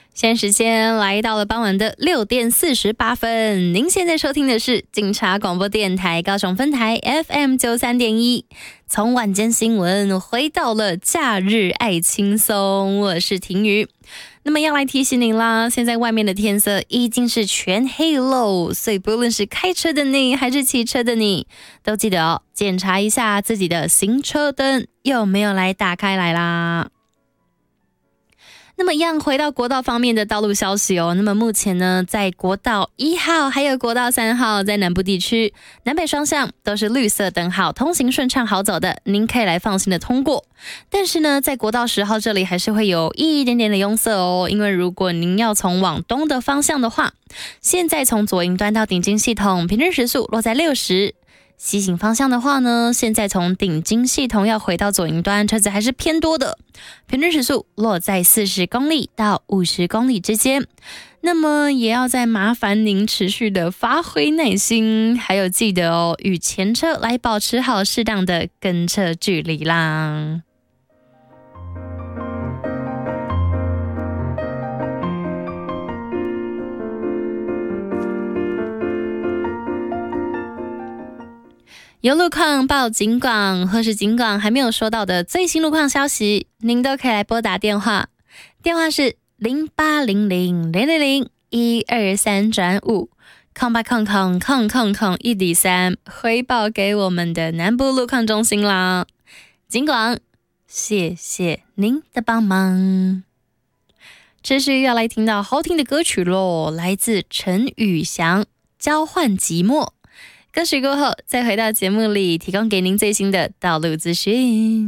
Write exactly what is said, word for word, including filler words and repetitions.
现在时间来到了傍晚的六点四十八分，您现在收听的是警察广播电台高雄分台 F M 九三点一。从晚间新闻回到了假日爱轻松，我是婷瑜。那么要来提醒您啦，现在外面的天色已经是全黑喽，所以不论是开车的你还是骑车的你，都记得哦，检查一下自己的行车灯有没有来打开来啦。那么一样回到国道方面的道路消息哦，那么目前呢，在国道一号还有国道三号，在南部地区南北双向都是绿色灯号，通行顺畅好走的，您可以来放心的通过。但是呢，在国道十号这里还是会有一点点的拥塞哦，因为如果您要从往东的方向的话，现在从左营端到顶金系统平均时速落在六十。西行方向的话呢，现在从顶金系统要回到左营端，车子还是偏多的，平均时速落在四十公里到五十公里之间。那么也要再麻烦您持续的发挥耐心，还有记得哦，与前车来保持好适当的跟车距离啦。有路况报警广，或是警广还没有收到的最新路况消息，您都可以来拨打电话，电话是零八零零零零零一二三转五，空八空空空空空一底三，回报给我们的南部路况中心啦。警广，谢谢您的帮忙。这是要来听到好听的歌曲咯，来自陈宇翔，交换寂寞。歌曲过后，再回到节目里，提供给您最新的道路资讯。